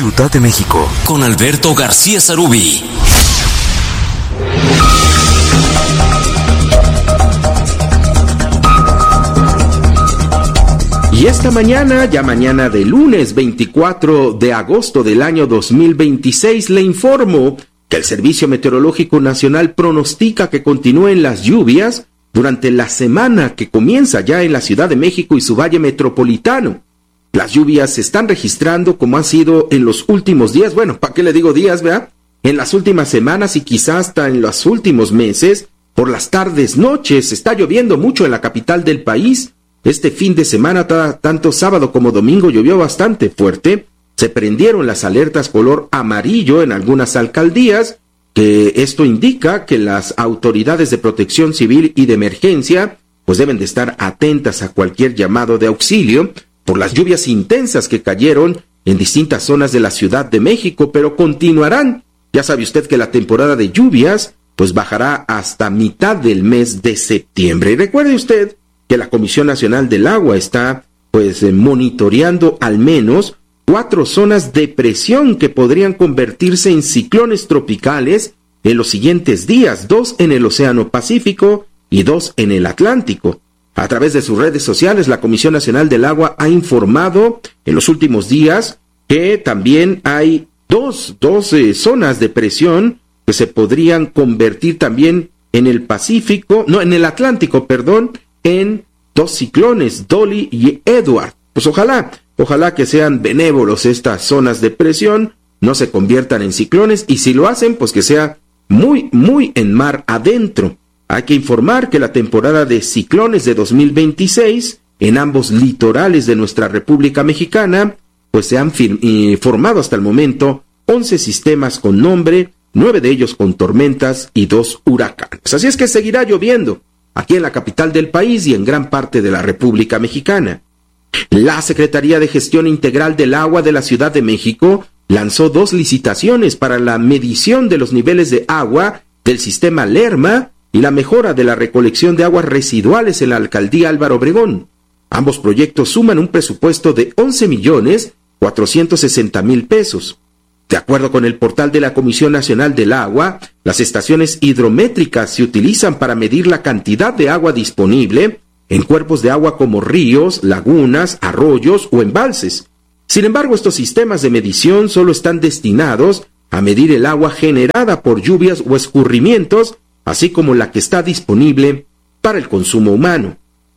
Ciudad de México, con Alberto García Zarubi. Y esta mañana, ya mañana de lunes 24 de agosto del año 2026, le informo que el Servicio Meteorológico Nacional pronostica que continúen las lluvias durante la semana que comienza ya en la Ciudad de México y su valle metropolitano. Las lluvias se están registrando como han sido en los últimos días, bueno, ¿para qué le digo días, verdad? En las últimas semanas y quizás hasta en los últimos meses, por las tardes, noches, está lloviendo mucho en la capital del país. Este fin de semana, tanto sábado como domingo, llovió bastante fuerte. Se prendieron las alertas color amarillo en algunas alcaldías, que esto indica que las autoridades de protección civil y de emergencia pues deben de estar atentas a cualquier llamado de auxilio por las lluvias intensas que cayeron en distintas zonas de la Ciudad de México, pero continuarán. Ya sabe usted que la temporada de lluvias pues bajará hasta mitad del mes de septiembre. Y recuerde usted que la Comisión Nacional del Agua está pues monitoreando al menos 4 zonas de presión que podrían convertirse en ciclones tropicales en los siguientes días, 2 en el Océano Pacífico y 2 en el Atlántico. A través de sus redes sociales, la Comisión Nacional del Agua ha informado en los últimos días que también hay dos zonas de presión que se podrían convertir también en el Atlántico, en 2 ciclones, Dolly y Edward. Pues ojalá que sean benévolos estas zonas de presión, no se conviertan en ciclones, y si lo hacen, pues que sea muy en mar adentro. Hay que informar que la temporada de ciclones de 2026 en ambos litorales de nuestra República Mexicana, pues se han formado hasta el momento 11 sistemas con nombre, 9 de ellos con tormentas y 2 huracanes. Así es que seguirá lloviendo aquí en la capital del país y en gran parte de la República Mexicana. La Secretaría de Gestión Integral del Agua de la Ciudad de México lanzó 2 licitaciones para la medición de los niveles de agua del sistema Lerma y la mejora de la recolección de aguas residuales en la alcaldía Álvaro Obregón. Ambos proyectos suman un presupuesto de 11,460,000 pesos. De acuerdo con el portal de la Comisión Nacional del Agua, las estaciones hidrométricas se utilizan para medir la cantidad de agua disponible en cuerpos de agua como ríos, lagunas, arroyos o embalses. Sin embargo, estos sistemas de medición solo están destinados a medir el agua generada por lluvias o escurrimientos, así como la que está disponible para el consumo humano.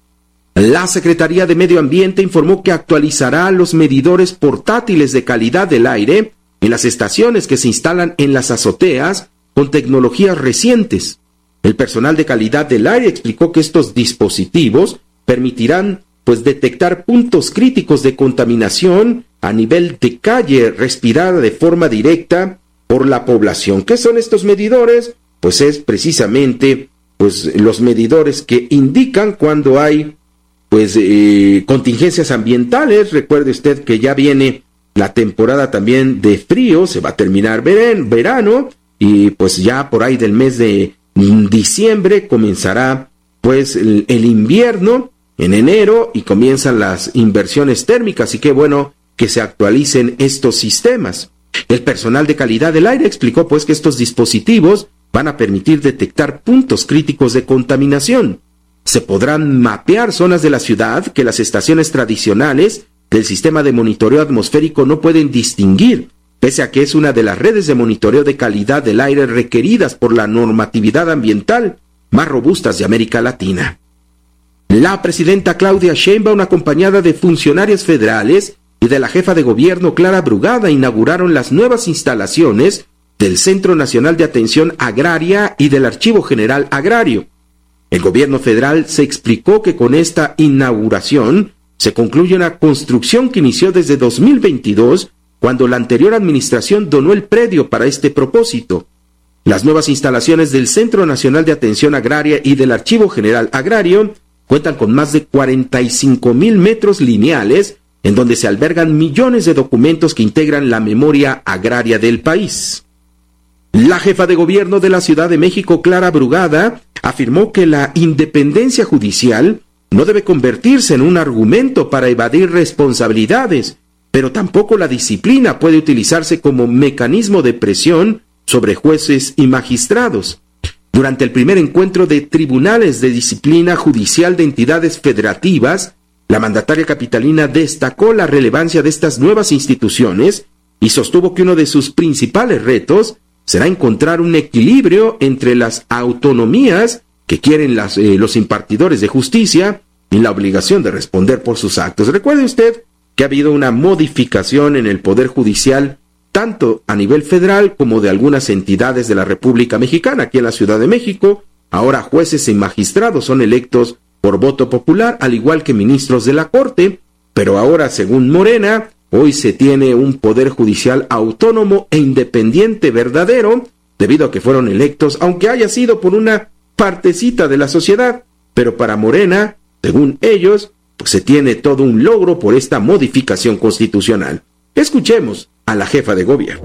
La Secretaría de Medio Ambiente informó que actualizará los medidores portátiles de calidad del aire en las estaciones que se instalan en las azoteas con tecnologías recientes. El personal de calidad del aire explicó que estos dispositivos permitirán detectar puntos críticos de contaminación a nivel de calle respirada de forma directa por la población. ¿Qué son estos medidores? Pues es precisamente los medidores que indican cuando hay contingencias ambientales. Recuerde usted que ya viene la temporada también de frío, se va a terminar verano y pues ya por ahí del mes de diciembre comenzará el invierno en enero y comienzan las inversiones térmicas, y qué bueno que se actualicen estos sistemas. El personal de calidad del aire explicó que estos dispositivos van a permitir detectar puntos críticos de contaminación. Se podrán mapear zonas de la ciudad que las estaciones tradicionales del sistema de monitoreo atmosférico no pueden distinguir, pese a que es una de las redes de monitoreo de calidad del aire requeridas por la normatividad ambiental más robustas de América Latina. La presidenta Claudia Sheinbaum, acompañada de funcionarios federales y de la jefa de gobierno Clara Brugada, inauguraron las nuevas instalaciones del Centro Nacional de Atención Agraria y del Archivo General Agrario. El gobierno federal se explicó que con esta inauguración se concluye una construcción que inició desde 2022, cuando la anterior administración donó el predio para este propósito. Las nuevas instalaciones del Centro Nacional de Atención Agraria y del Archivo General Agrario cuentan con más de 45,000 metros lineales, en donde se albergan millones de documentos que integran la memoria agraria del país. La jefa de gobierno de la Ciudad de México, Clara Brugada, afirmó que la independencia judicial no debe convertirse en un argumento para evadir responsabilidades pero tampoco la disciplina puede utilizarse como mecanismo de presión sobre jueces y magistrados. Durante el primer encuentro de tribunales de disciplina judicial de entidades federativas, la mandataria capitalina destacó la relevancia de estas nuevas instituciones y sostuvo que uno de sus principales retos será encontrar un equilibrio entre las autonomías que quieren los impartidores de justicia y la obligación de responder por sus actos. Recuerde usted que ha habido una modificación en el Poder Judicial, tanto a nivel federal como de algunas entidades de la República Mexicana. Aquí en la Ciudad de México, ahora jueces y magistrados son electos por voto popular, al igual que ministros de la Corte, pero ahora, según Morena, hoy se tiene un Poder Judicial autónomo e independiente verdadero, debido a que fueron electos, aunque haya sido por una partecita de la sociedad, pero para Morena, según ellos, pues se tiene todo un logro por esta modificación constitucional. Escuchemos a la jefa de gobierno.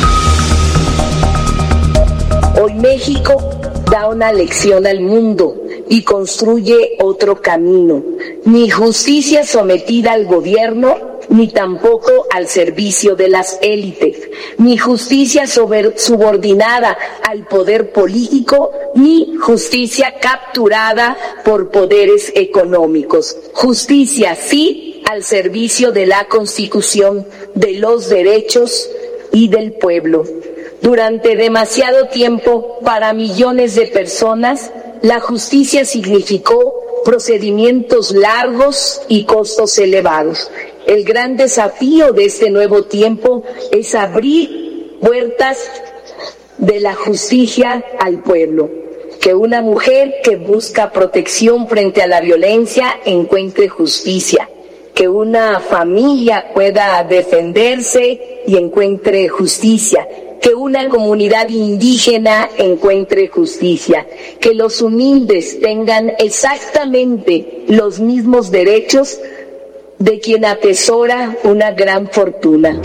Hoy México da una lección al mundo y construye otro camino. Ni justicia sometida al gobierno, ni tampoco al servicio de las élites, ni justicia subordinada al poder político, ni justicia capturada por poderes económicos. Justicia sí al servicio de la Constitución, de los derechos y del pueblo. Durante demasiado tiempo, para millones de personas, la justicia significó procedimientos largos y costos elevados. El gran desafío de este nuevo tiempo es abrir puertas de la justicia al pueblo. Que una mujer que busca protección frente a la violencia encuentre justicia. Que una familia pueda defenderse y encuentre justicia. Que una comunidad indígena encuentre justicia. Que los humildes tengan exactamente los mismos derechos de quien atesora una gran fortuna.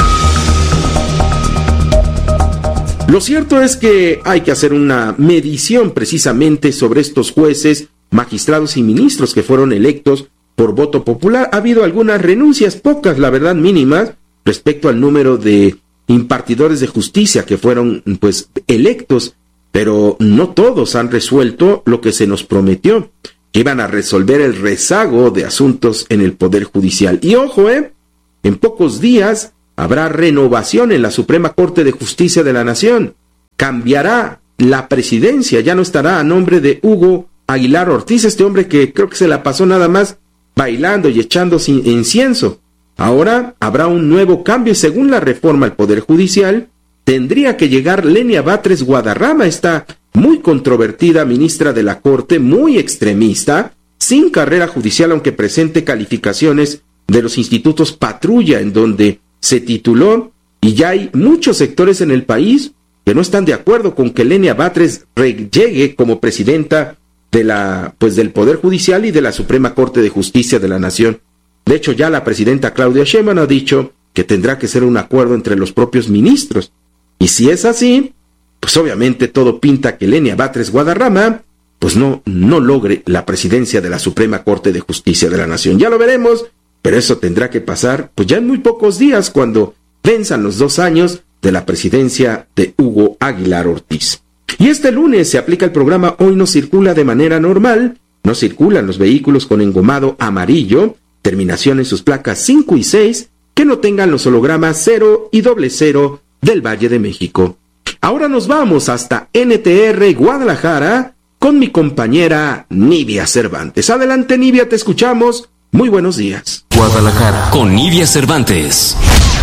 Lo cierto es que hay que hacer una medición precisamente sobre estos jueces, magistrados y ministros que fueron electos por voto popular. Ha habido algunas renuncias, pocas, la verdad, mínimas, respecto al número de impartidores de justicia que fueron, pues, electos, pero no todos han resuelto lo que se nos prometió, que iban a resolver el rezago de asuntos en el Poder Judicial. Y ojo, en pocos días habrá renovación en la Suprema Corte de Justicia de la Nación. Cambiará la presidencia, ya no estará a nombre de Hugo Aguilar Ortiz, este hombre que creo que se la pasó nada más bailando y echando incienso. Ahora habrá un nuevo cambio y según la reforma al Poder Judicial, tendría que llegar Lenia Batres Guadarrama, esta muy controvertida ministra de la Corte, muy extremista, sin carrera judicial, aunque presente calificaciones de los institutos Patrulla, en donde se tituló, y ya hay muchos sectores en el país que no están de acuerdo con que Lenia Batres llegue como presidenta de del Poder Judicial y de la Suprema Corte de Justicia de la Nación. De hecho, ya la presidenta Claudia Sheinbaum ha dicho que tendrá que ser un acuerdo entre los propios ministros. Y si es así, pues obviamente todo pinta que Lenia Batres Guadarrama pues no logre la presidencia de la Suprema Corte de Justicia de la Nación. Ya lo veremos, pero eso tendrá que pasar pues ya en muy pocos días, cuando venzan los 2 años de la presidencia de Hugo Aguilar Ortiz. Y este lunes se aplica el programa Hoy no circula de manera normal. No circulan los vehículos con engomado amarillo, terminación en sus placas 5 y 6, que no tengan los hologramas 0 y 00 del Valle de México. Ahora nos vamos hasta NTR Guadalajara con mi compañera Nivia Cervantes. Adelante, Nivia, te escuchamos. Muy buenos días. Guadalajara con Nivia Cervantes.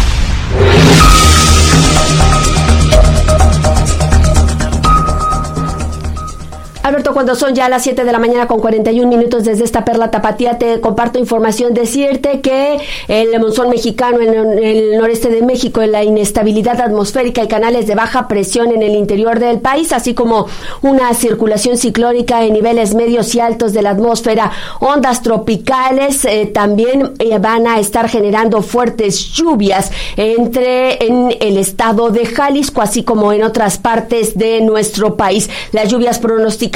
Alberto, cuando son ya las 7 de la mañana con 41 minutos desde esta perla tapatía, te comparto información. Decirte que el monzón mexicano en el noreste de México, en la inestabilidad atmosférica y canales de baja presión en el interior del país, así como una circulación ciclónica en niveles medios y altos de la atmósfera, ondas tropicales, también van a estar generando fuertes lluvias en el estado de Jalisco, así como en otras partes de nuestro país. Las lluvias pronosticadas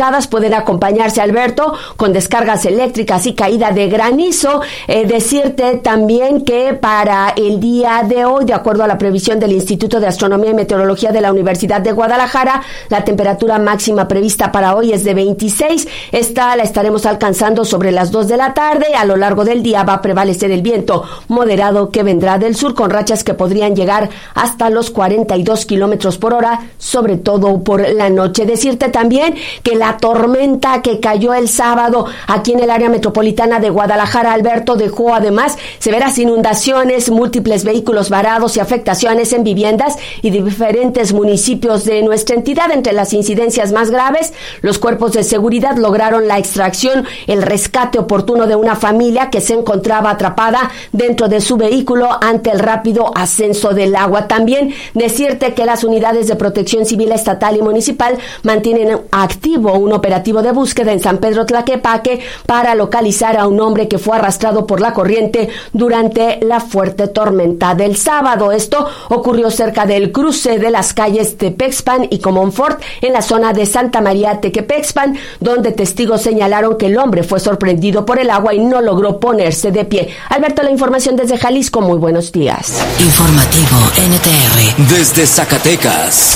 pronosticadas pueden acompañarse, Alberto, con descargas eléctricas y caída de granizo. Decirte también que para el día de hoy, de acuerdo a la previsión del Instituto de Astronomía y Meteorología de la Universidad de Guadalajara, la temperatura máxima prevista para hoy es de 26. Esta la estaremos alcanzando sobre las 2 de la tarde. A lo largo del día va a prevalecer el viento moderado que vendrá del sur, con rachas que podrían llegar hasta los 42 kilómetros por hora, sobre todo por la noche. Decirte también que la tormenta que cayó el sábado aquí en el área metropolitana de Guadalajara, Alberto, dejó además severas inundaciones, múltiples vehículos varados y afectaciones en viviendas y diferentes municipios de nuestra entidad. Entre las incidencias más graves, los cuerpos de seguridad lograron la extracción, el rescate oportuno de una familia que se encontraba atrapada dentro de su vehículo ante el rápido ascenso del agua. También decirte que las unidades de protección civil estatal y municipal mantienen activo un operativo de búsqueda en San Pedro Tlaquepaque para localizar a un hombre que fue arrastrado por la corriente durante la fuerte tormenta del sábado. Esto ocurrió cerca del cruce de las calles Tepexpan y Comonfort en la zona de Santa María Tequepexpan, donde testigos señalaron que el hombre fue sorprendido por el agua y no logró ponerse de pie. Alberto, la información desde Jalisco. Muy buenos días. Informativo NTR desde Zacatecas.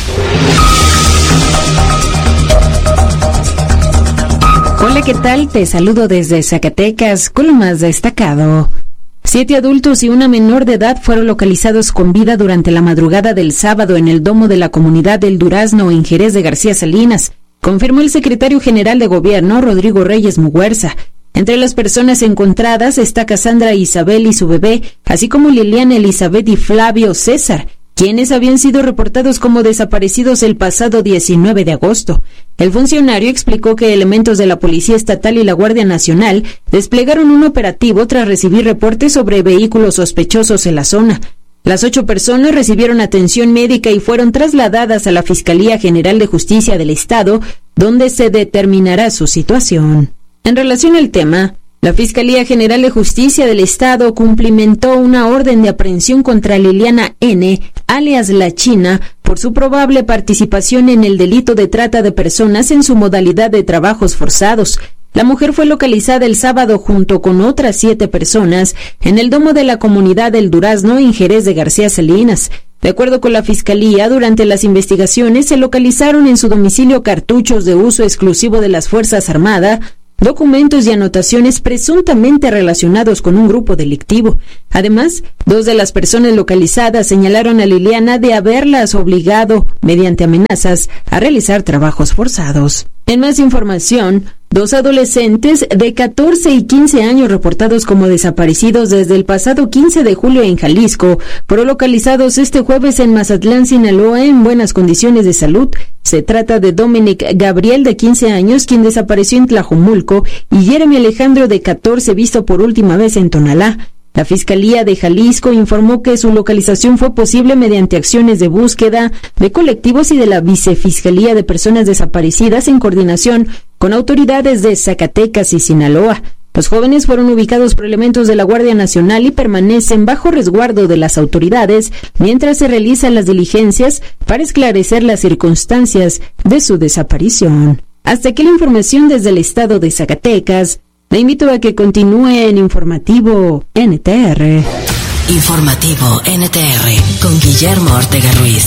Hola, ¿qué tal? Te saludo desde Zacatecas con lo más destacado. 7 adultos y una menor de edad fueron localizados con vida durante la madrugada del sábado en el domo de la comunidad del Durazno en Jerez de García Salinas, confirmó el secretario general de Gobierno, Rodrigo Reyes Muguerza. Entre las personas encontradas está Cassandra Isabel y su bebé, así como Liliana Elizabeth y Flavio César, quienes habían sido reportados como desaparecidos el pasado 19 de agosto. El funcionario explicó que elementos de la Policía Estatal y la Guardia Nacional desplegaron un operativo tras recibir reportes sobre vehículos sospechosos en la zona. Las 8 personas recibieron atención médica y fueron trasladadas a la Fiscalía General de Justicia del Estado, donde se determinará su situación. En relación al tema, la Fiscalía General de Justicia del Estado cumplimentó una orden de aprehensión contra Liliana N., alias La China, por su probable participación en el delito de trata de personas en su modalidad de trabajos forzados. La mujer fue localizada el sábado junto con otras 7 personas en el domo de la comunidad del Durazno en Jerez de García Salinas. De acuerdo con la Fiscalía, durante las investigaciones se localizaron en su domicilio cartuchos de uso exclusivo de las Fuerzas Armadas, documentos y anotaciones presuntamente relacionados con un grupo delictivo. Además, 2 de las personas localizadas señalaron a Liliana de haberlas obligado, mediante amenazas, a realizar trabajos forzados. En más información, 2 adolescentes de 14 y 15 años reportados como desaparecidos desde el pasado 15 de julio en Jalisco, fueron localizados este jueves en Mazatlán, Sinaloa, en buenas condiciones de salud. Se trata de Dominic Gabriel, de 15 años, quien desapareció en Tlajomulco, y Jeremy Alejandro, de 14, visto por última vez en Tonalá. La Fiscalía de Jalisco informó que su localización fue posible mediante acciones de búsqueda de colectivos y de la Vicefiscalía de Personas Desaparecidas en coordinación con autoridades de Zacatecas y Sinaloa. Los jóvenes fueron ubicados por elementos de la Guardia Nacional y permanecen bajo resguardo de las autoridades mientras se realizan las diligencias para esclarecer las circunstancias de su desaparición. Hasta aquí la información desde el estado de Zacatecas. Le invito a que continúe en Informativo NTR. Informativo NTR con Guillermo Ortega Ruiz.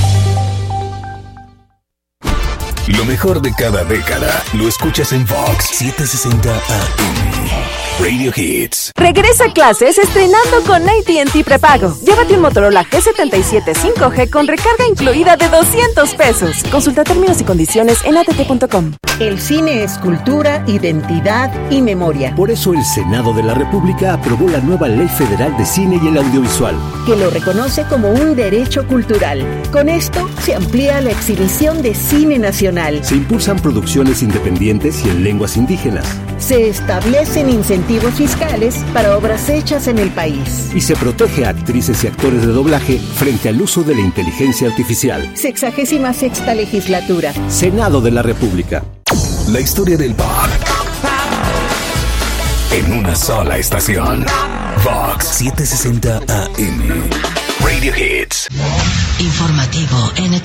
Lo mejor de cada década lo escuchas en Vox 760 AM. Radio Hits. Regresa a clases estrenando con AT&T Prepago. Llévate un Motorola G77 5G con recarga incluida de $200. Consulta términos y condiciones en att.com. El cine es cultura, identidad y memoria. Por eso el Senado de la República aprobó la nueva Ley Federal de Cine y el Audiovisual, que lo reconoce como un derecho cultural. Con esto se amplía la exhibición de cine nacional. Se impulsan producciones independientes y en lenguas indígenas. Se establecen incentivos fiscales para obras hechas en el país. Y se protege a actrices y actores de doblaje frente al uso de la inteligencia artificial. 66ª legislatura. Senado de la República. La historia del pop en una sola estación. Vox 760 AM. Radio Hits. Informativo NTR.